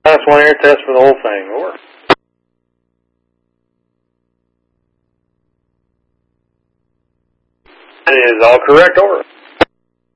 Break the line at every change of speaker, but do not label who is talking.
Class 1 air test for the whole thing. Over. That is all correct. Over.